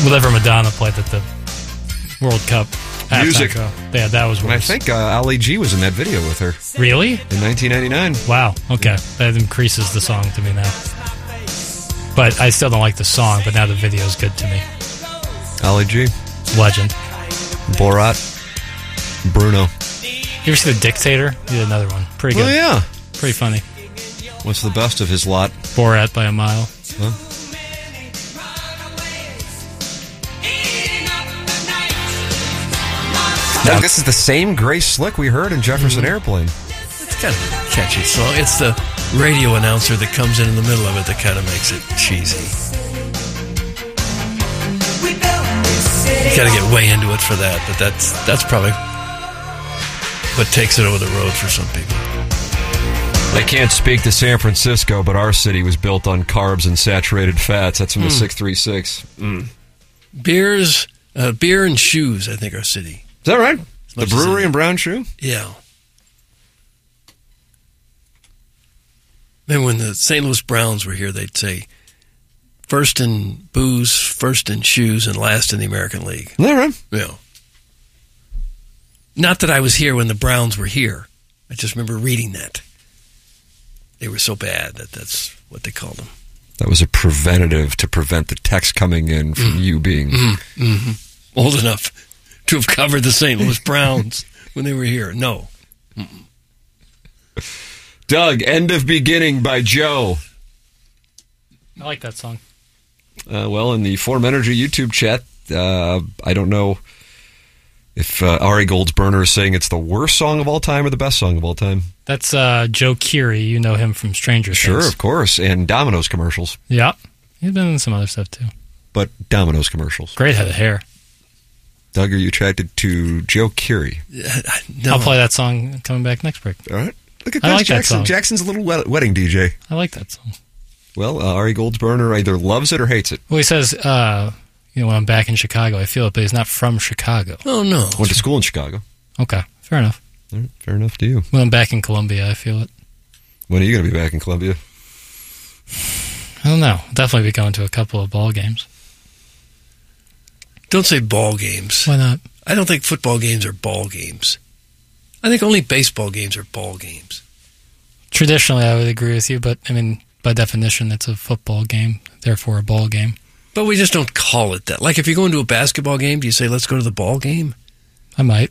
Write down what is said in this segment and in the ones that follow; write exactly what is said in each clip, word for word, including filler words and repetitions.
Whatever Madonna played at the World Cup. Music. Show. Yeah, that was worse. And I think uh, Ali G was in that video with her. Really? In nineteen ninety-nine. Wow. Okay. That increases the song to me now. But I still don't like the song, but now the video is good to me. Ali G. Legend. Borat. Bruno. You ever see The Dictator? He did another one. Pretty good. Oh, yeah. Pretty funny. What's the best of his lot? Borat by a mile. Huh? Now, this is the same Grace Slick we heard in Jefferson mm-hmm. Airplane. It's kind of a catchy song. It's the radio announcer that comes in in the middle of it that kind of makes it cheesy. You got to get way into it for that, but that's that's probably what takes it over the road for some people. They can't speak to San Francisco, but our city was built on carbs and saturated fats. That's from the mm. six three six. Mm. Beers, uh, beer and shoes, I think, our city. Is that right? The brewery in Brown Shoe? Yeah. Then when the Saint Louis Browns were here, they'd say, first in booze, first in shoes, and last in the American League. Is that right? Yeah. Not that I was here when the Browns were here. I just remember reading that. They were so bad that that's what they called them. That was a preventative to prevent the text coming in from mm. you being... Mm. Mm-hmm. Old enough to have covered the Saint Louis Browns when they were here. No. Mm-mm. Doug, End of Beginning by Joe. I like that song. Uh, well, in the Form Energy YouTube chat, uh, I don't know if uh, Ari Goldsburner is saying it's the worst song of all time or the best song of all time. That's uh, Joe Keery. You know him from Stranger Things. Sure, of course. And Domino's commercials. Yeah. He's been in some other stuff, too. But Domino's commercials. Great head of hair. Doug, are you attracted to Joe Keery? Uh, no. I'll play that song coming back next break. All right. Look at I this. like Jackson. that song. Jackson's a little wed- wedding D J. I like that song. Well, uh, Ari Goldsburner either loves it or hates it. Well, he says, uh, you know, when I'm back in Chicago, I feel it, but he's not from Chicago. Oh, no. Went to school in Chicago. Okay. Fair enough. All right, fair enough to you. When I'm back in Columbia, I feel it. When are you going to be back in Columbia? I don't know. Definitely be going to a couple of ball games. Don't say ball games. Why not? I don't think football games are ball games. I think only baseball games are ball games. Traditionally, I would agree with you, but, I mean, by definition, it's a football game, therefore a ball game. But we just don't call it that. Like, if you go into a basketball game, do you say, let's go to the ball game? I might.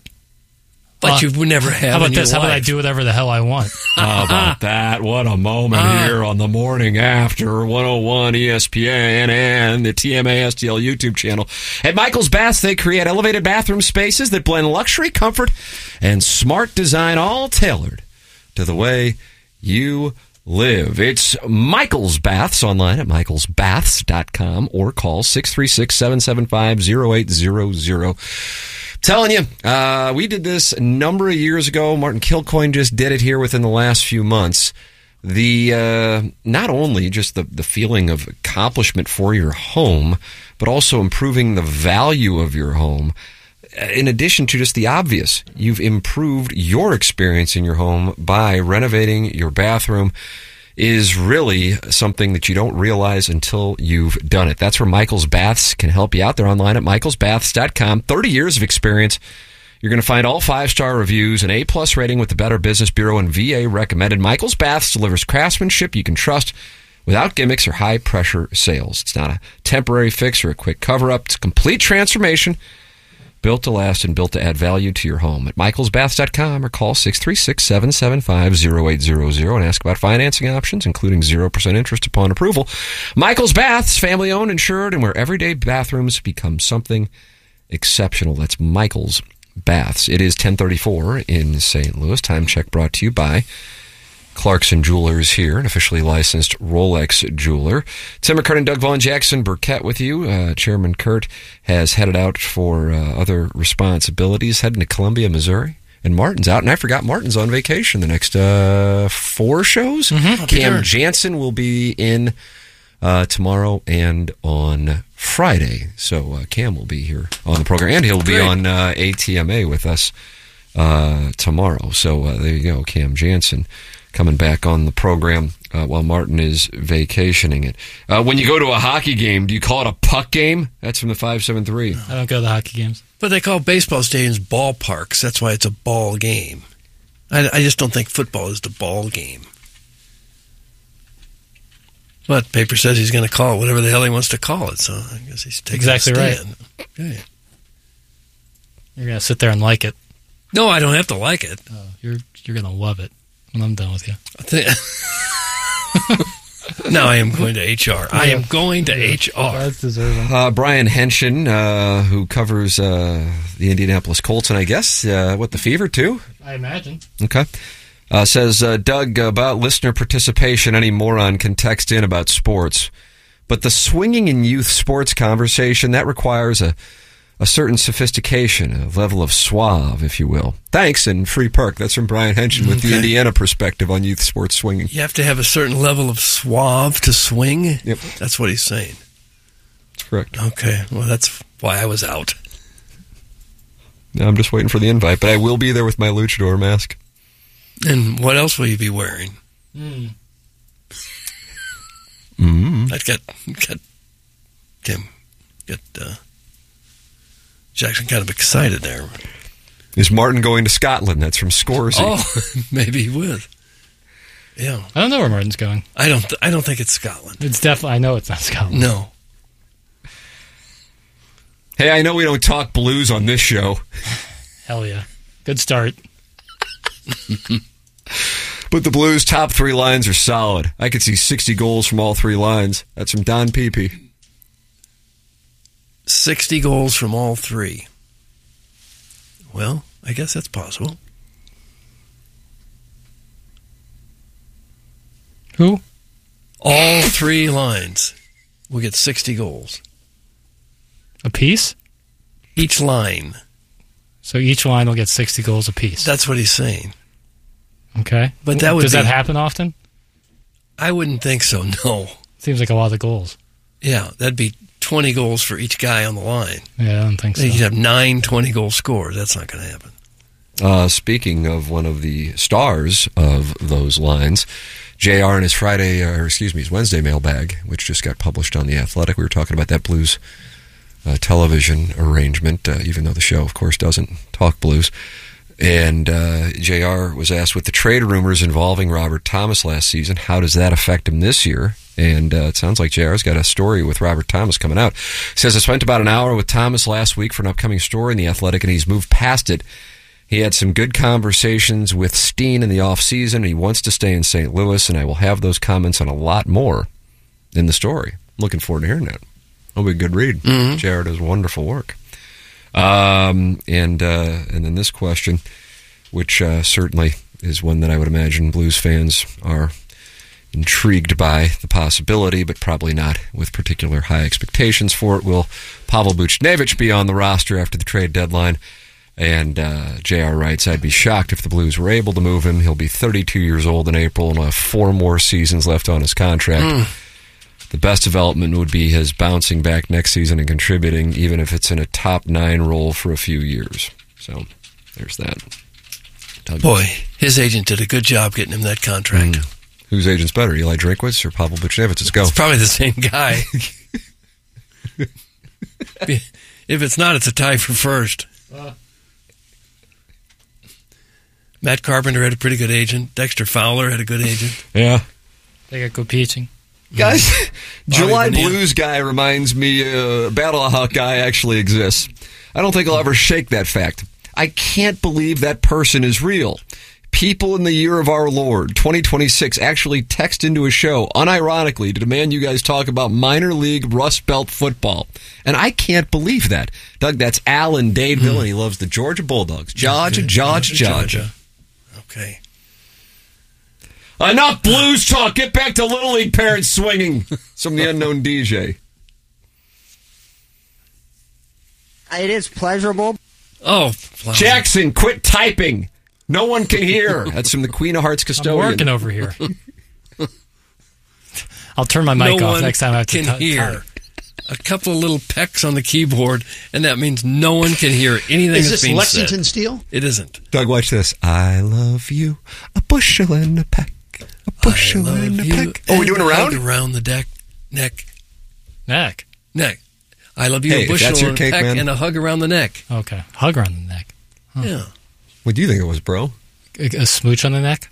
But uh, you would never have How about in your this? How about I life. do whatever the hell I want? How about that? What a moment uh, here on the morning after one oh one E S P N and the T M A S T L YouTube channel. At Michael's Baths, they create elevated bathroom spaces that blend luxury, comfort, and smart design, all tailored to the way you live. It's Michael's Baths online at michaels baths dot com or call six three six, seven seven five, zero eight zero zero. Telling you, uh, we did this a number of years ago. Martin Kilcoyne just did it here within the last few months. The uh, not only just the, the feeling of accomplishment for your home, but also improving the value of your home. In addition to just the obvious, you've improved your experience in your home by renovating your bathroom. Is really something that you don't realize until you've done it. That's where Michael's Baths can help you out. They're online at michaels baths dot com. thirty years of experience. You're going to find all five-star reviews, an A-plus rating with the Better Business Bureau, and V A recommended. Michael's Baths delivers craftsmanship you can trust without gimmicks or high-pressure sales. It's not a temporary fix or a quick cover-up. It's a complete transformation, built to last and built to add value to your home. At michaels baths dot com or call six three six, seven seven five, zero eight zero zero and ask about financing options, including zero percent interest upon approval. Michael's Baths, family-owned, insured, and where everyday bathrooms become something exceptional. That's Michael's Baths. It is ten thirty-four in Saint Louis. Time check brought to you by Clarkson Jewelers here, an officially licensed Rolex jeweler. Tim McCurdy and Doug Vaughn, Jackson Burkett with you. Uh, Chairman Kurt has headed out for uh, other responsibilities, heading to Columbia, Missouri. And Martin's out, and I forgot Martin's on vacation the next uh, four shows. Mm-hmm. Cam Jansen will be in uh, tomorrow and on Friday. So uh, Cam will be here on the program, and he'll be Great. on uh, A T M A with us uh, tomorrow. So uh, there you go, Cam Jansen coming back on the program uh, while Martin is vacationing it. Uh, when you go to a hockey game, do you call it a puck game? That's from the five seven three. I don't go to the hockey games. But they call baseball stadiums ballparks. That's why it's a ball game. I, I just don't think football is the ball game. But paper says he's going to call it whatever the hell he wants to call it, so I guess he's taking Exactly a right. stand. Okay. You're going to sit there and like it. No, I don't have to like it. Oh, you're you're going to love it when I'm done with you. I think now I am going to H R. I am going to H R. That's deserving. Uh, Brian Henshin, uh, who covers uh, the Indianapolis Colts, and I guess, uh, what, the Fever, too? I imagine. Okay. Uh, says, uh, Doug, about listener participation, any moron can text in about sports. But the swinging in youth sports conversation, that requires a, a certain sophistication, a level of suave, if you will. Thanks, and free perk. That's from Brian Henshin with Okay. the Indiana perspective on youth sports swinging. You have to have a certain level of suave to swing? Yep. That's what he's saying. That's correct. Okay, well, that's why I was out. Now I'm just waiting for the invite, but I will be there with my luchador mask. And what else will you be wearing? Mm. Mm-hmm. That got got Tim got uh, Jackson kind of excited there. Is Martin going to Scotland? That's from Scorsy. Oh, maybe he would. Yeah, I don't know where Martin's going. I don't. Th- I don't think it's Scotland. It's definitely. I know it's not Scotland. No. Hey, I know we don't talk blues on this show, Hell yeah. Good start. but the Blues' top three lines are solid. I could see sixty goals from all three lines. That's from Don Pepe. Sixty goals from all three. Well, I guess that's possible. Who? All three lines will get sixty goals. A piece? Each line. So each line will get sixty goals apiece. That's what he's saying. Okay. But that would Does be- that happen often? I wouldn't think so, no. Seems like a lot of goals. Yeah, that'd be twenty goals for each guy on the line. Yeah, I don't think so. You'd have nine twenty-goal scores. That's not going to happen. Uh, speaking of one of the stars of those lines, J R and his Friday, or excuse me, his Wednesday mailbag, which just got published on The Athletic. We were talking about that Blues uh, television arrangement, uh, even though the show, of course, doesn't talk blues. And uh, J R was asked, with the trade rumors involving Robert Thomas last season, how does that affect him this year? And uh, it sounds like J R's got a story with Robert Thomas coming out. He says, I spent about an hour with Thomas last week for an upcoming story in The Athletic, and he's moved past it. He had some good conversations with Steen in the offseason, and he wants to stay in Saint Louis, and I will have those comments on a lot more in the story. Looking forward to hearing that. It'll be a good read. Mm-hmm. J R does wonderful work. Um, and uh, and then this question, which uh, certainly is one that I would imagine Blues fans are intrigued by the possibility, but probably not with particular high expectations for it. Will Pavel Buchnevich be on the roster after the trade deadline? And uh, J R writes, I'd be shocked if the Blues were able to move him. He'll be thirty-two years old in April and will have four more seasons left on his contract. Mm. The best development would be his bouncing back next season and contributing, even if it's in a top nine role for a few years. So there's that. Doug. Boy, his agent did a good job getting him that contract. Mm. Whose agent's better, Eli Drinkwitz or Pavel Buchnevich? Let's go. It's probably the same guy. If it's not, it's a tie for first. Uh. Matt Carpenter had a pretty good agent. Dexter Fowler had a good agent. Yeah. They got good pitching. Guys, July Bobby Blues guy reminds me uh, Battle Hawk guy actually exists. I don't think I'll ever shake that fact. I can't believe that person is real. People in the year of our Lord, twenty twenty-six, actually text into a show, unironically, to demand you guys talk about minor league Rust Belt football. And I can't believe that. Doug, that's Al in Dadeville, mm. and he loves the Georgia Bulldogs. Georgia, okay. Georgia, Georgia, Georgia. Okay. Enough blues talk. Get back to Little League parents swinging. From the unknown D J. It is pleasurable. Oh, pleasure. Jackson, quit typing. No one can hear. That's from the Queen of Hearts custodian. I'm working over here. I'll turn my mic no off next time I have to can t- hear. Type. A couple of little pecks on the keyboard, and that means no one can hear anything is that's this being Lexington said. Steel? It isn't. Doug, watch this. I love you, a bushel and a peck. A bushel and a peck. Oh, we doing a round? Around the deck, neck, Neck. neck. I love you, Hey, a if bushel that's your and cake, a peck, man. and a hug around the neck. Okay. Hug around the neck. Yeah. What do you think it was, bro? A, a smooch on the neck?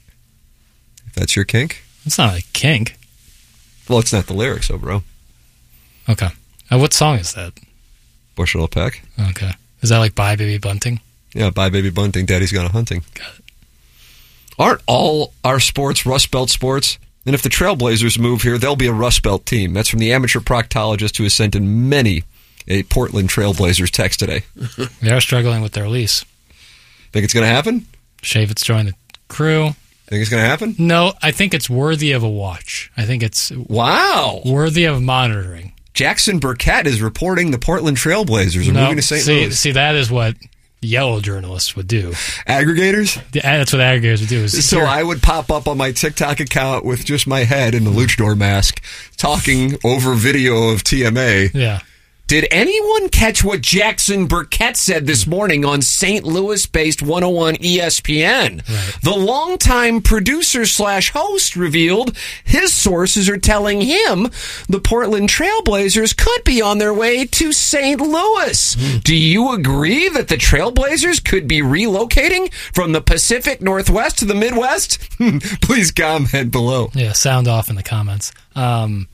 If that's your kink? It's not a kink. Well, it's not the lyrics, though, bro. Okay. Uh, what song is that? Bushel of peck. Okay. Is that like Bye Baby Bunting? Yeah, bye, baby bunting. Daddy's gone a hunting. Got it. Aren't all our sports Rust Belt sports? And if the Trailblazers move here, they'll be a Rust Belt team. That's from the amateur proctologist who has sent in many a Portland Trailblazers text today. They are struggling with their lease. Think it's going to happen? Shavitz joined the crew. Think it's going to happen? No, I think it's worthy of a watch. I think it's Wow. worthy of monitoring. Jackson Burkett is reporting the Portland Trailblazers are No, moving to Saint see, Louis. see, that is what yellow journalists would do. Aggregators? That's what aggregators would do. Is So here- I would pop up on my TikTok account with just my head in the luchador mask talking over video of T M A. yeah. Did anyone catch what Jackson Burkett said this morning on Saint Louis-based one oh one E S P N? Right. The longtime producer slash host revealed his sources are telling him the Portland Trailblazers could be on their way to Saint Louis. Mm. Do you agree that the Trailblazers could be relocating from the Pacific Northwest to the Midwest? Please comment below. Yeah, sound off in the comments. Um,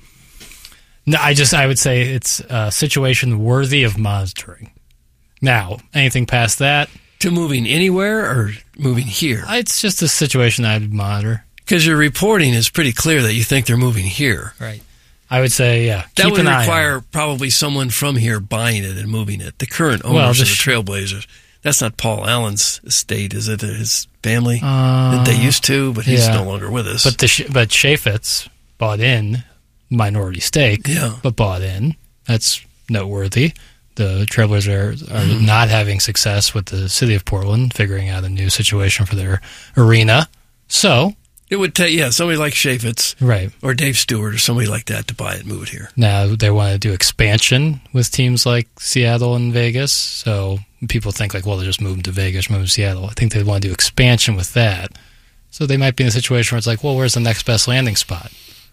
no, I just I would say it's a situation worthy of monitoring. Now, anything past that, To moving anywhere or moving here? it's just a situation I'd monitor. Because your reporting is pretty clear that you think they're moving here. Right. I would say, yeah, That keep would an eye on require it. probably someone from here buying it and moving it. The current owners Well, of the just- Trailblazers. That's not Paul Allen's estate, is it? His family? Uh, they used to, but he's yeah. no longer with us. But the Sh- but Schaefer's bought in minority stake, Yeah. but bought in. That's noteworthy. The Trailblazers are, are Mm-hmm. not having success with the city of Portland figuring out a new situation for their arena. So, it would take, yeah, somebody like Chaffetz right. or Dave Stewart or somebody like that to buy it and move it here. Now they want to do expansion with teams like Seattle and Vegas. So people think like, well, they're just moving to Vegas, moving to Seattle. I think they want to do expansion with that. So they might be in a situation where it's like, well, where's the next best landing spot?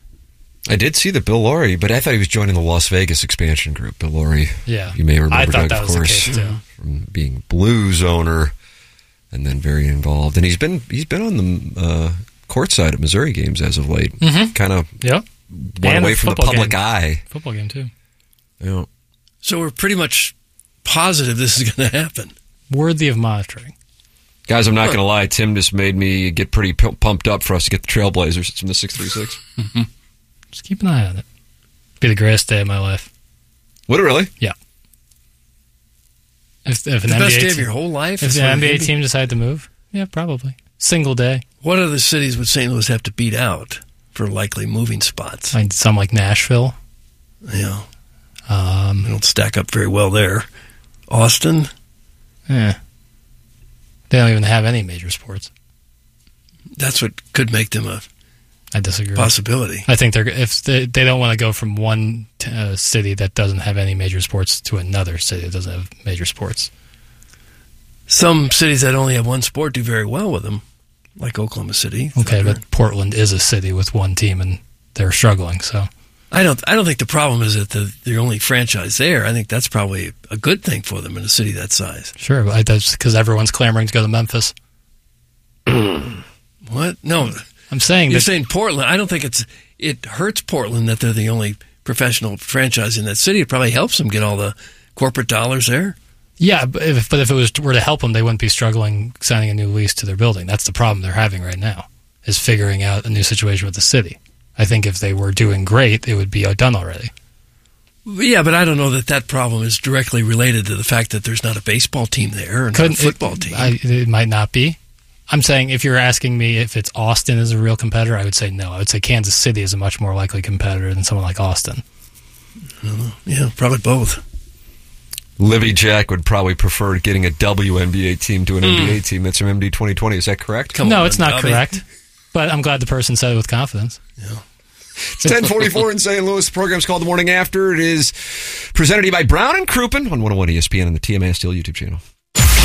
I did see that Bill Laurie, but I thought he was joining the Las Vegas expansion group. Bill Laurie, Yeah. you may remember I thought Doug, that of was the course, case, too. from being Blues owner and then very involved. And he's been he's been on the uh, court side of Missouri games as of late. Mhm. Kind of Yep. went And away a from the football public game. eye. Football game too. Yeah. So we're pretty much positive this is going to happen. Worthy of monitoring. Guys, I'm not going to lie. Tim just made me get pretty p- pumped up for us to get the Trailblazers. It's from the six three six. Just keep an eye on it. Be the greatest day of my life. Would it really? Yeah. If, if an The N B A best day of team, your whole life? if is the when N B A maybe- team decided to move, yeah, probably single day. What other cities would Saint Louis have to beat out for likely moving spots? Like some like Nashville. Yeah, Um, they don't stack up very well there. Austin? yeah. They don't even have any major sports. That's what could make them a I disagree. possibility. I think they're if they, they don't want to go from one t- uh, city that doesn't have any major sports to another city that doesn't have major sports. Some cities that only have one sport do very well with them, like Oklahoma City. Okay, Thunder. but Portland is a city with one team and they're struggling. So I don't. I don't think the problem is that the, the only franchise there. I think that's probably a good thing for them in a city that size. sure, but I, that's because everyone's clamoring to go to Memphis. What? No, I'm saying you're that saying Portland. I don't think it's. It hurts Portland that they're the only professional franchise in that city. It probably helps them get all the corporate dollars there. yeah, but if, but if it was were to help them, they wouldn't be struggling signing a new lease to their building. That's the problem they're having right now, is figuring out a new situation with the city. I think if they were doing great, it would be done already. Yeah, but I don't know that that problem is directly related to the fact that there's not a baseball team there and not a Couldn't- football it, team. I, it might not be. I'm saying if you're asking me if it's Austin is a real competitor, I would say no. I would say Kansas City is a much more likely competitor than someone like Austin. yeah, probably both. Livy Jack would probably prefer getting a W N B A team to an N B A team. That's from M D twenty twenty. Is that correct? Come no, on, it's not Bobby. correct. But I'm glad the person said it with confidence. It's ten forty-four in Saint Louis. The program's called The Morning After. It is presented to you by Brown and Crouppen on one oh one E S P N and the T M A Steel YouTube channel. The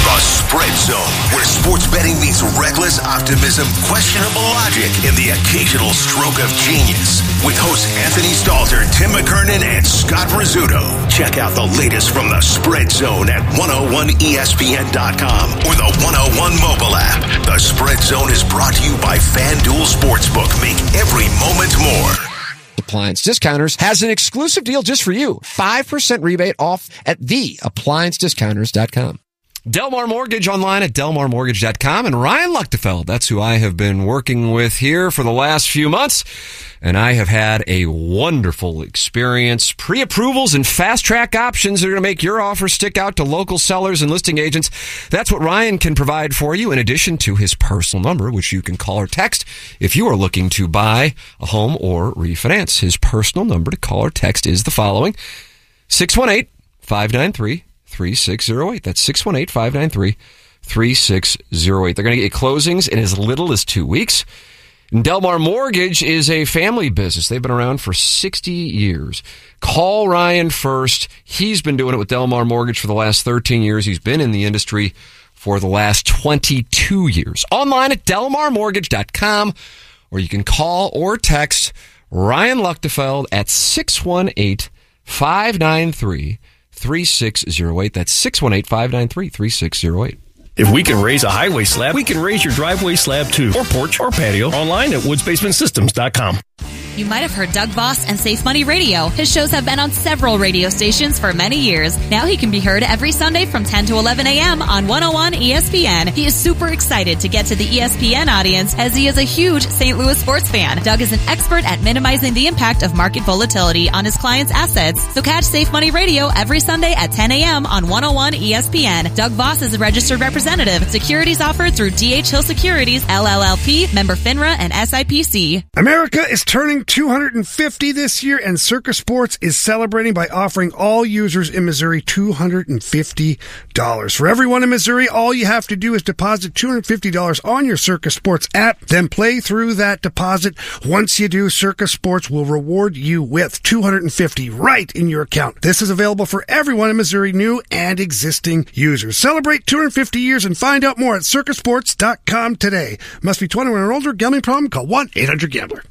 Spread Zone, where sports betting meets reckless optimism, questionable logic, and the occasional stroke of genius. With hosts Anthony Stalter, Tim McKernan, and Scott Rizzuto. Check out the latest from the Spread Zone at one oh one E S P N dot com or the one oh one mobile app. The Spread Zone is brought to you by FanDuel Sportsbook. Make every moment more. Appliance Discounters has an exclusive deal just for you. five percent rebate off at the appliance discounters dot com. Delmar Mortgage online at delmar mortgage dot com. And Ryan Luchtefeld, that's who I have been working with here for the last few months. And I have had a wonderful experience. Pre-approvals and fast-track options that are going to make your offer stick out to local sellers and listing agents. That's what Ryan can provide for you, in addition to his personal number, which you can call or text if you are looking to buy a home or refinance. His personal number to call or text is the following: six one eight, five nine three, three six zero eight. That's six one eight, five nine three, three six zero eight. They're going to get closings in as little as two weeks. Delmar Mortgage is a family business. They've been around for sixty years. Call Ryan first. He's been doing it with Delmar Mortgage for the last thirteen years. He's been in the industry for the last twenty-two years. Online at delmar mortgage dot com, or you can call or text Ryan Luchtefeld at six one eight, five nine three, three six zero eight. That's six one eight, five nine three, three six zero eight. If we can raise a highway slab, we can raise your driveway slab too, or porch or patio. Online at woods basement systems dot com. You might have heard Doug Voss and Safe Money Radio. His shows have been on several radio stations for many years. Now he can be heard every Sunday from ten to eleven a.m. on one oh one E S P N. He is super excited to get to the E S P N audience, as he is a huge Saint Louis sports fan. Doug is an expert at minimizing the impact of market volatility on his clients' assets. So catch Safe Money Radio every Sunday at ten a.m. on one oh one E S P N. Doug Voss is a registered representative. Securities offered through D H Hill Securities, L L L P, member FINRA, and S I P C. America is turning two hundred fifty this year, and Circa Sports is celebrating by offering all users in Missouri two hundred fifty dollars. For everyone in Missouri, all you have to do is deposit two hundred fifty dollars on your Circa Sports app, then play through that deposit. Once you do, Circa Sports will reward you with two hundred fifty dollars right in your account. This is available for everyone in Missouri, new and existing users. Celebrate two hundred fifty years and find out more at circa sports dot com today. Must be twenty-one or older. Gambling problem? Call one eight hundred gambler.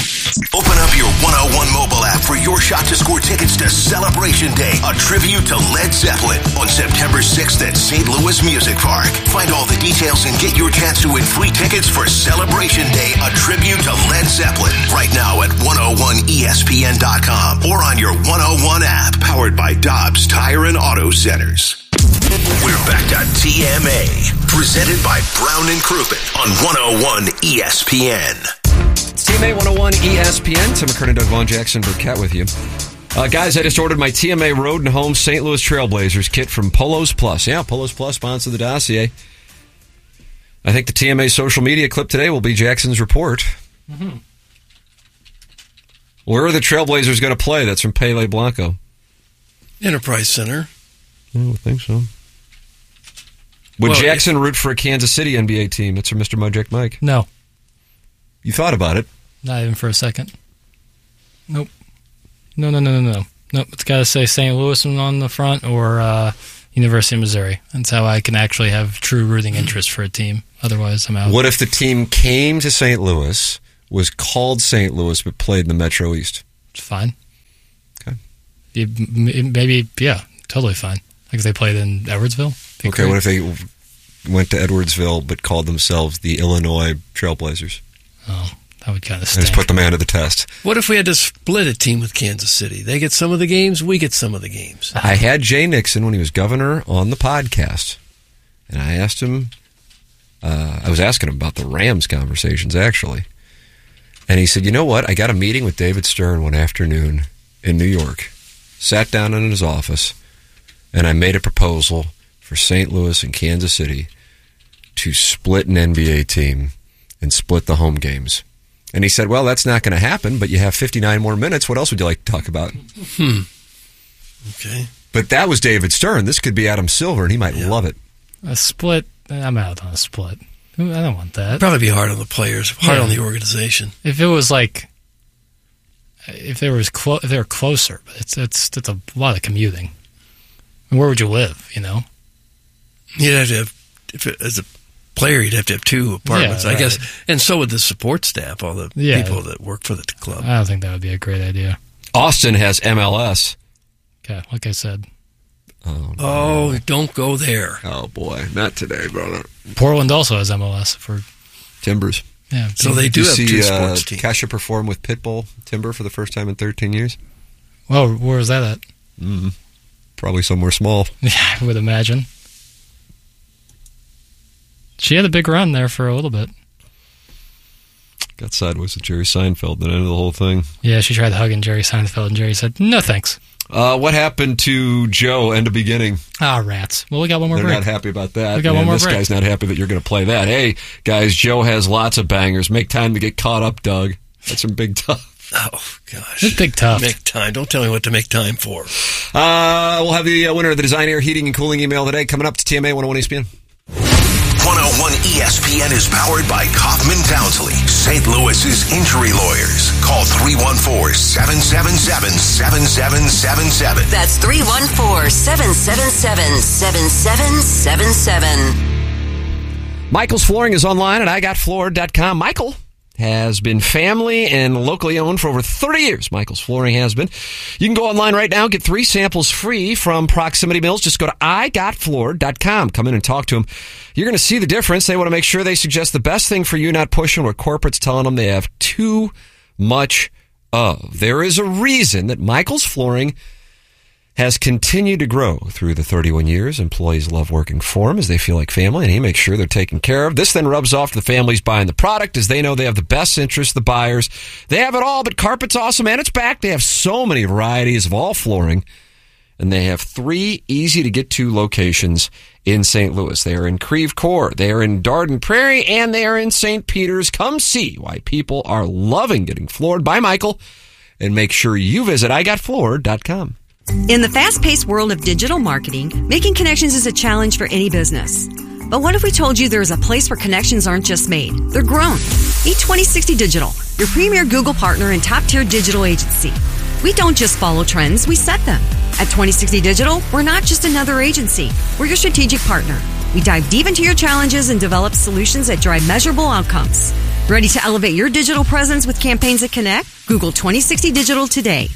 Open up your one oh one mobile app for your shot to score tickets to Celebration Day, a tribute to Led Zeppelin on September sixth at Saint Louis Music Park. Find all the details and get your chance to win free tickets for Celebration Day, a tribute to Led Zeppelin, right now at one oh one E S P N dot com or on your one oh one app, powered by Dobbs Tire and Auto Centers. We're back to T M A, presented by Brown and Crouppen on one oh one E S P N. It's T M A one oh one E S P N. Tim McKernan, Doug Vaughn, Jackson Burkett with you. Uh, guys, I just ordered my T M A Road and Home Saint Louis Trailblazers kit from Polos Plus. Yeah, Polos Plus sponsor the dossier. I think the T M A social media clip today will be Jackson's report. Mm-hmm. Where are the Trailblazers going to play? That's from Pele Blanco. Enterprise Center. I would think so. Would well, Jackson root for a Kansas City N B A team? That's from Mister Mojack Mike. No. You thought about it? Not even for a second. Nope. No, no, no, no, no. Nope. It's got to say Saint Louis on the front or uh, University of Missouri. That's how I can actually have true rooting interest for a team. Otherwise, I'm out. What if the team came to Saint Louis, was called Saint Louis, but played in the Metro East? It's fine. Okay. You, maybe, yeah, totally fine. Like if they played in Edwardsville. Okay, great. What if they went to Edwardsville but called themselves the Illinois Trailblazers? Oh, that would kind of stink. And just put the man to the test. What if we had to split a team with Kansas City? They get some of the games, we get some of the games. I had Jay Nixon when he was governor on the podcast, and I asked him, uh, I was asking him about the Rams conversations, actually. And he said, you know what? I got a meeting with David Stern one afternoon in New York, sat down in his office, and I made a proposal for Saint Louis and Kansas City to split an N B A team and split the home games. And he said, well, that's not going to happen, but you have fifty-nine more minutes. What else would you like to talk about? Hmm. Okay. But that was David Stern. This could be Adam Silver, and he might yeah. love it. A split? I'm out on a split. I don't want that. It'd probably be hard on the players, hard yeah. on the organization. If it was like, if they were clo- if they were closer, but it's it's it's a lot of commuting. And where would you live? You know, you'd have to have if it, as a player, you'd have to have two apartments, Yeah, I right. guess. And so would the support staff, all the Yeah. people that work for the club. I don't think that would be a great idea. Austin has M L S. Okay, like I said. Oh, no. Oh, don't go there. Oh, boy. Not today, brother. Portland also has M L S for Timbers. yeah. So they do Did have you two see uh, sports teams. Kesha perform with Pitbull Timber for the first time in thirteen years? Well, where was that at? Mm-hmm. Probably somewhere small. Yeah, I would imagine. She had a big run there for a little bit. Got sideways with Jerry Seinfeld, the end of the whole thing. Yeah, she tried hugging Jerry Seinfeld, and Jerry said, "No, thanks." Uh, what happened to Joe end of beginning? Ah, rats. Well, we got one more They're break. not happy about that. We got Man, one more this break. guy's not happy that you're going to play that. Hey, guys, Joe has lots of bangers. Make time to get caught up, Doug. That's some big tough. Oh, gosh. It's big tough. Make time. Don't tell me what to make time for. Uh, we'll have the uh, winner of the Design Air Heating and Cooling email today coming up to T M A one oh one E S P N. one oh one E S P N is powered by Kaufman Townsley, Saint Louis's injury lawyers. Call three one four, seven seven seven, seven seven seven seven. That's three one four, seven seven seven, seven seven seven seven. Michael's Flooring is online at I got floored dot com. Michael has been family and locally owned for over thirty years. Michael's Flooring has been. You can go online right now, get three samples free from Proximity Mills. Just go to I got floored dot com. Come in and talk to them. You're going to see the difference. They want to make sure they suggest the best thing for you, not pushing what corporate's telling them they have too much of. There is a reason that Michael's Flooring has continued to grow through the thirty-one years. Employees love working for him as they feel like family, and he makes sure they're taken care of. This then rubs off to the families buying the product as they know they have the best interest, the buyers. They have it all, but carpet's awesome, and it's back. They have so many varieties of all flooring, and they have three easy-to-get-to locations in Saint Louis. They are in Creve Coeur, they are in Darden Prairie, and they are in Saint Peter's. Come see why people are loving getting floored by Michael, and make sure you visit I got floored dot com. In the fast-paced world of digital marketing, making connections is a challenge for any business. But what if we told you there is a place where connections aren't just made, they're grown? Meet twenty sixty Digital, your premier Google partner and top-tier digital agency. We don't just follow trends, we set them. At twenty sixty Digital, we're not just another agency, we're your strategic partner. We dive deep into your challenges and develop solutions that drive measurable outcomes. Ready to elevate your digital presence with campaigns that connect? Google twenty sixty Digital today.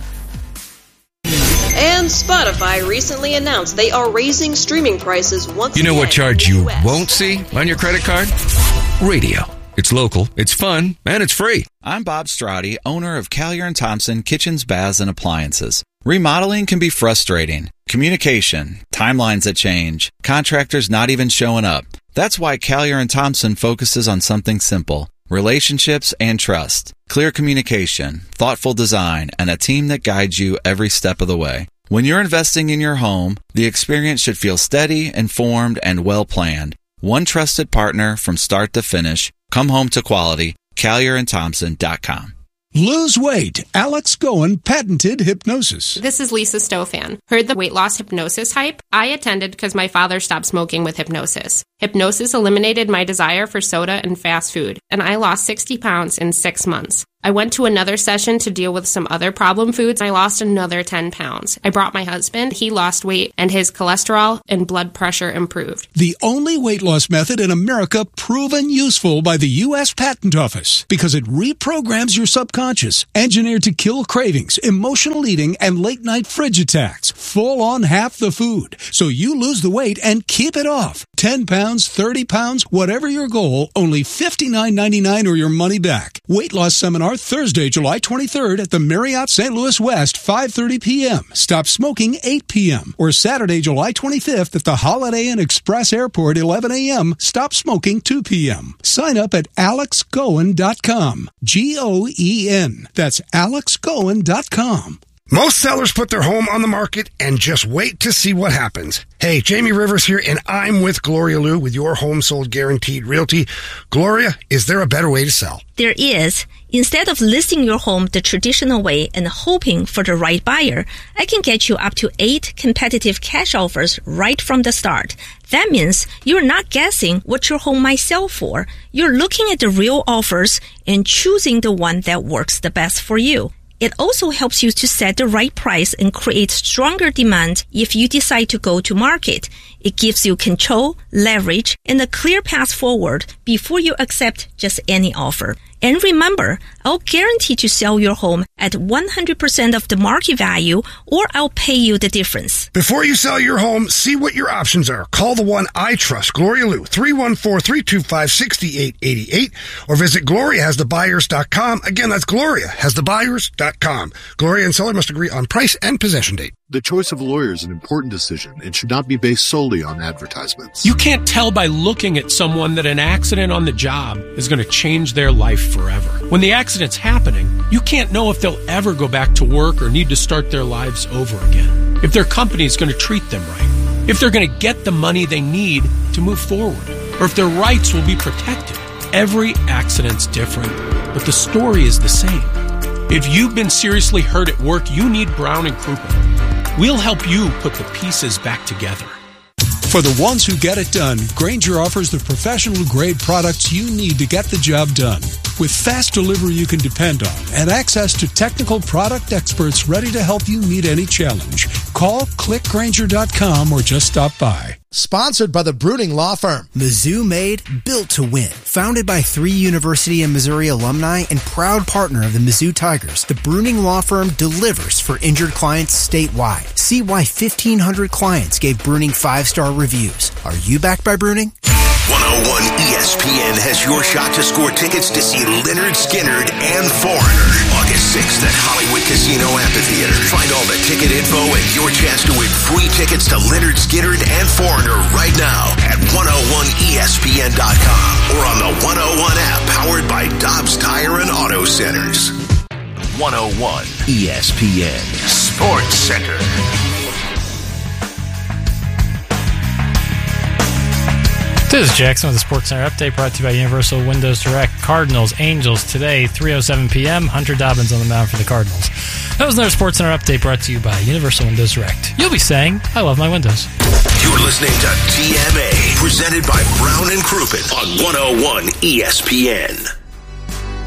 And Spotify recently announced they are raising streaming prices once You know again what charge in the you U S. won't see on your credit card? Radio. It's local, it's fun, and it's free. I'm Bob Strati, owner of Callier and Thompson Kitchens, Baths, and Appliances. Remodeling can be frustrating. Communication, timelines that change, contractors not even showing up. That's why Callier and Thompson focuses on something simple: relationships and trust. Clear communication, thoughtful design, and a team that guides you every step of the way. When you're investing in your home, the experience should feel steady, informed, and well-planned. One trusted partner from start to finish. Come home to quality. Callier and Thompson dot com. Lose weight. Alex Goen patented hypnosis. This is Lisa Stofan. Heard the weight loss hypnosis hype? I attended because my father stopped smoking with hypnosis. Hypnosis eliminated my desire for soda and fast food, and I lost sixty pounds in six months. I went to another session to deal with some other problem foods. I lost another ten pounds. I brought my husband. He lost weight, and his cholesterol and blood pressure improved. The only weight loss method in America proven useful by the U S Patent Office because it reprograms your subconscious, engineered to kill cravings, emotional eating, and late-night fridge attacks. Full on half the food, so you lose the weight and keep it off. ten pounds, thirty pounds, whatever your goal, only fifty-nine ninety-nine or your money back. Weight loss seminar Thursday, July twenty-third at the Marriott Saint Louis West, five thirty p.m. Stop smoking, eight p.m. Or Saturday, July twenty-fifth at the Holiday Inn Express Airport, eleven a.m. Stop smoking, two p.m. Sign up at alex goen dot com. G O E N. That's alex goen dot com. Most sellers put their home on the market and just wait to see what happens. Hey, Jamie Rivers here, and I'm with Gloria Liu with your Home Sold Guaranteed Realty. Gloria, is there a better way to sell? There is. Instead of listing your home the traditional way and hoping for the right buyer, I can get you up to eight competitive cash offers right from the start. That means you're not guessing what your home might sell for. You're looking at the real offers and choosing the one that works the best for you. It also helps you to set the right price and create stronger demand if you decide to go to market. It gives you control, leverage, and a clear path forward before you accept just any offer. And remember, I'll guarantee to sell your home at one hundred percent of the market value, or I'll pay you the difference. Before you sell your home, see what your options are. Call the one I trust, Gloria Liu, three one four, three two five, six eight eight eight, or visit gloria has the buyers dot com. Again, that's gloria has the buyers dot com. Gloria and seller must agree on price and possession date. The choice of lawyer is an important decision and should not be based solely on advertisements. You can't tell by looking at someone that an accident on the job is going to change their life forever. When the accident's happening, you can't know if they'll ever go back to work or need to start their lives over again. If their company is going to treat them right. If they're going to get the money they need to move forward. Or if their rights will be protected. Every accident's different, but the story is the same. If you've been seriously hurt at work, you need Brown and Crouppen. We'll help you put the pieces back together. For the ones who get it done, Grainger offers the professional-grade products you need to get the job done. With fast delivery you can depend on and access to technical product experts ready to help you meet any challenge, call click grainger dot com or just stop by. Sponsored by the Bruning Law Firm. Mizzou made, built to win. Founded by three University of Missouri alumni and proud partner of the Mizzou Tigers, the Bruning Law Firm delivers for injured clients statewide. See why fifteen hundred clients gave Bruning five-star reviews. Are you backed by Bruning? one oh one E S P N has your shot to score tickets to see Lynyrd Skynyrd and Foreigner August sixth at Hollywood Casino Amphitheater. Find all the ticket info and your chance to win free tickets to Lynyrd Skynyrd and Foreigner right now at one oh one E S P N dot com or on the one oh one app powered by Dobbs Tire and Auto Centers. one oh one E S P N Sports Center. This is Jackson with the Sports Center update brought to you by Universal Windows Direct. Cardinals, Angels today, three oh seven p.m. Hunter Dobbins on the mound for the Cardinals. That was another Sports Center update brought to you by Universal Windows Direct. You'll be saying, I love my windows. You're listening to T M A, presented by Brown and Crouppen on one oh one E S P N.